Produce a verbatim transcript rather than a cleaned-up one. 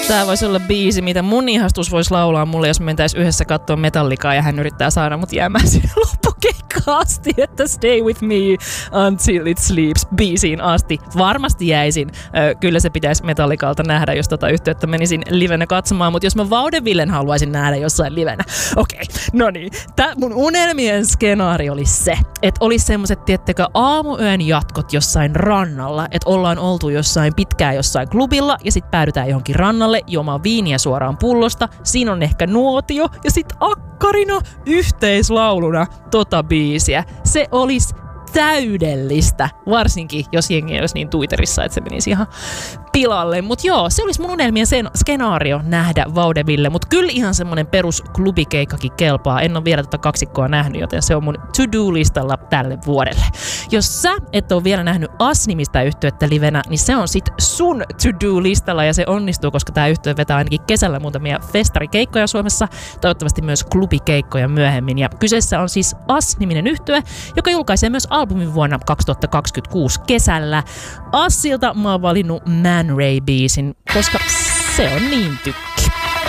Tää voisi olla biisi, mitä mun ihastus voisi laulaa mulle, jos me mentäis yhdessä katsoa Metallicaa ja hän yrittää saada mut jäämään sinne loppukeikkaan asti, että Stay With Me Until It Sleeps biisiin asti. Varmasti jäisin. Kyllä se pitäisi Metallicalta nähdä, jos tota yhteyttä menisin livenä katsomaan, mutta jos mä Vaudevillen haluaisin nähdä jossain livenä. Okei, okay. No niin. Tää mun unelmien skenaario oli se, että olisi semmoset, tiettekö, aamuyön jatkot jossain rannalla, että ollaan oltu jossain pitkään jossain klubilla ja sit päädytään johonkin rannalle juomaan viiniä suoraan pullosta. Siinä on ehkä nuotio ja sit akkarina yhteislauluna tota biisiä. Se olisi täydellistä, varsinkin jos jengi olisi niin Twitterissä, että se menisi ihan pilalle. Mut joo, se olisi mun unelmien sen skenaario nähdä Vaudeville, mut kyllä ihan semmonen perus klubikeikkakin kelpaa. En ole vielä tota kaksikkoa nähnyt, joten se on mun to-do-listalla tälle vuodelle. Jos sä et ole vielä nähnyt As-nimistä yhtyettä livenä, niin se on sit sun to-do-listalla ja se onnistuu, koska tää yhtye vetää ainakin kesällä muutamia festarikeikkoja Suomessa, toivottavasti myös klubikeikkoja myöhemmin. Ja kyseessä on siis As-niminen yhtye, joka julkaisee myös albumin vuonna kaksituhattakaksikymmentäkuusi kesällä. Assilta mä oon valinnut Man Ray-biisin, koska se on niin tykkää.